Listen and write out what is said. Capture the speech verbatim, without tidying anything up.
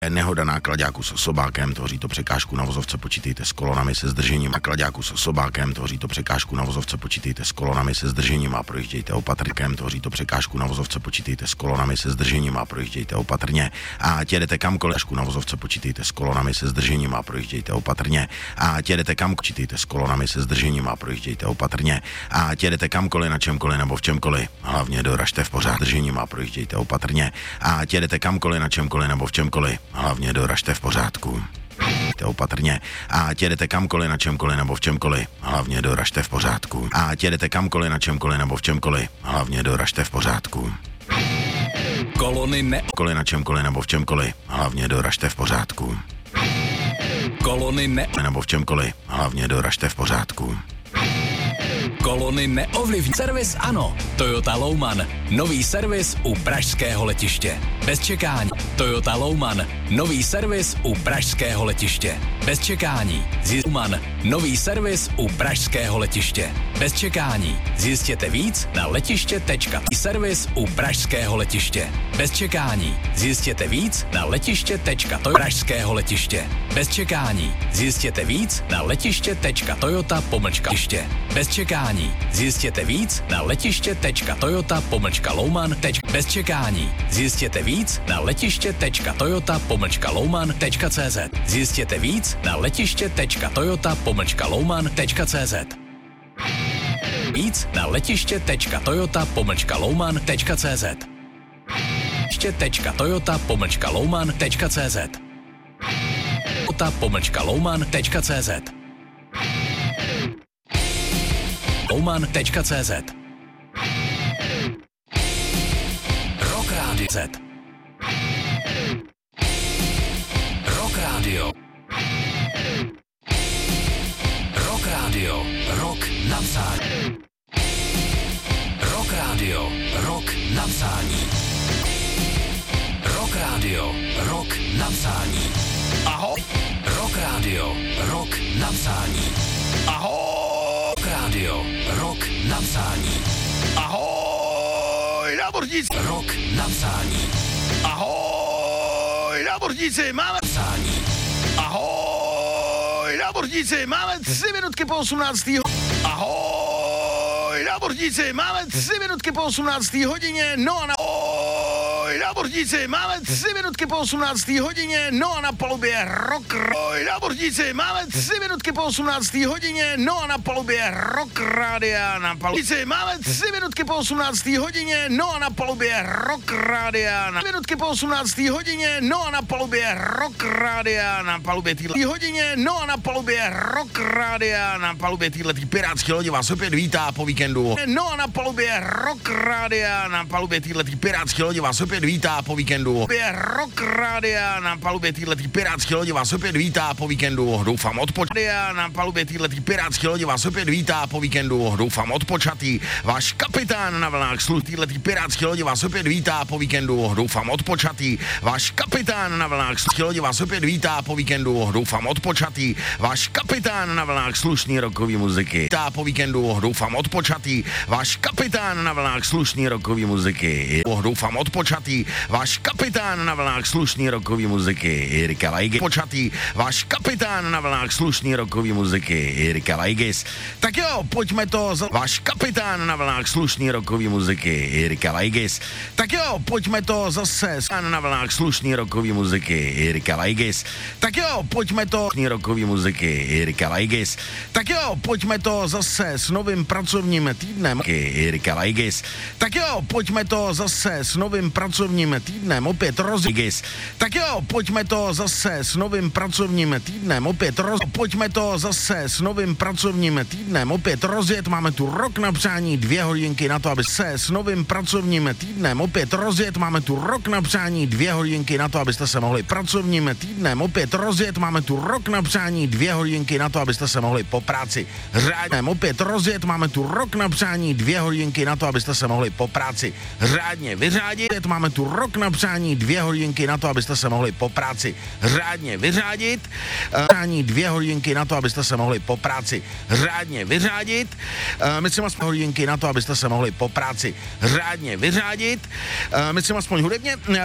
Nehoda náklaďáku s osobákem, tvoří to překážku na vozovce, počítejte s kolonami se zdržením. Náklaďáku s osobákem, tvoří to překážku na vozovce, počítejte s kolonami se zdržením a projíždějte opatrně. Tvoří to překážku na vozovce, počítejte s kolonami se zdržením a projíždějte opatrně. A jedete kamkoliv na vozovce, počítejte s kolonami se zdržením a projíždějte opatrně. A jedete kam, počítejte s kolonami se zdržením a projíždějte opatrně. A jedete kamkoliv, na čemkoliv nebo v čemkoliv, hlavně doražte v pořád zdržením a projíždějte opatrně. A jedete kamkoliv, na čemkoliv nebo v čemkoliv, hlavně doražte v pořádku. Jděte opatrně. A jedete kamkoliv, na čemkoliv nebo v čemkoliv, hlavně doražte v pořádku. A jedete kamkoliv, na čemkoliv nebo v čemkoliv, hlavně doražte v pořádku. Kolony ne... Kolej na čemkoliv nebo v čemkoliv, hlavně doražte v pořádku. Kolony ne... Nebo v čemkoliv, hlavně doražte v pořádku. Kolony neovlivní. Servis ano. Toyota Lowman. Nový servis u pražského letiště. Bez čekání. Toyota Lowman. Nový servis u pražského letiště. Bez čekání. Zjistěte nový servis u pražského letiště. Bez čekání. Zjistěte víc na letiště tečka cé zet. Servis u pražského letiště. Bez čekání. Zjistěte víc na letiště tečka pražského letiště. Bez čekání. Zjistěte víc na letiště tečka toyota pomlčka letiště. Bez čekání. Zjistěte víc na letiště tečka toyota pomlčka lowman. Bez čekání. Zjistěte víc na letiště tečka toyota pomlčka lowman tečka cé zet. Zjistěte víc na letiště tečka toyota pomlčka lowman tečka cé zet. Víc na letiště tečka toyota pomlčka lowman tečka cé zet. Letiště tečka toyota pomlčka lowman tečka cé zet. Toyota pomlčka lowman tečka cé zet. lowman tečka cé zet. Rock Radio Z. Rock Radio. Rock Radio. Rock na psání. Rock Radio. Rock na psání. Rock Radio. Rock na psání. Ahoj. Rock Radio. Rock na psání. Ahoj. Rock Radio. Rock na psání. Ahoj, námořníci! Rock na psání. Ahoj, námořníci, máme Psání. Ahoj, námořníci, máme tři minutky po osmnácté Ahoj, námořníci, máme tři minutky po osmnácté hodině, no a na... Ahoj, námořníci, máme tři minutky po osmnácté hodině, no a na palubě Rock... Ahoj, námořníci, máme tři minutky po osmnácté hodině, no a na palubě Rock Rádia, na palubě... Máme tři minutky po osmnácté hodině, no a na palubě Rock Rádia, na minutky po osmnácté hodině, no a na palubě Rock Rádia, na palubě téhle hodině, no a na palubě Rock Rádia, na palubě téhletý pirátský lodi vás opět vítá po víkendu. No a na palubě Rock Rádia, na palubě téhletý pirátský lodi vás opět vítá po víkendu. Rock Rádia, na palubě téhletý pirátský lodi vás opět vítá po víkendu. Doufám odpočatý. Na palubě téhletý pirátský lodi vás opět vítá po víkendu. Doufám odpočatý. Váš kapitán na vlnách sluh téhletý pirátský lodi vás opět vítá po víkendu. Doufám odpočatý. Váš kapitán na vlnách sluh lodi vás opět vítá po víkendu. Doufám odpočatý. Váš kapitán na vlnách slušný rokový muziky. Vítá po víkendu. Doufám odpočatý. Váš kapitán na vlnách slušný rokový muziky. Doufám odpočatý. Váš kapitán na vlnách slušný rokový muziky. Jirka Lajgis. Počatý. Váš kapitán na vlnách slušný rokový muziky. Jirka Lajgis. Tak jo, pojďme to za... Váš kapitán na vlnách slušný rokový muziky. Jirka Lajgis. Tak jo, pojďme to zase na vlnách slušný rokový muziky. Jirka Lajgis. Tak jo, pojďme to rokový muziky. Jirka Lajgis. Tak jo, pojďme to zase s novým pracovním týdnem. Jirka Lajgis. Tak jo, pojďme to zase s novým pracovním týdnem opět rozjít. Tak jo, pojďme to zase s novým pracovním týdnem opět roz... Pojďme to zase s novým pracovním týdnem opět rozjet. Máme tu rok na přání, dvě hodinky na to, aby se s novým pracovním týdnem opět rozjet. Máme tu rok na přání, dvě hodinky na to, abyste se mohli pracovním týdnem opět rozjet. Máme tu rok na přání, dvě hodinky na to, abyste se mohli po práci řádně opět rozjet. Máme tu rok na přání, dvě hodinky na to, abyste se mohli po práci řádně vyřádit. Máme tu rok na přání, dvě hodinky na to, abyste se mohli po práci řádně vyřádit. Přání dvě hodinky na to, abyste se mohli po práci řádně vyřádit. Myslím aspoň hodinky na to, abyste se mohli po práci řádně vyřádit. Myslím aspoň hudebně.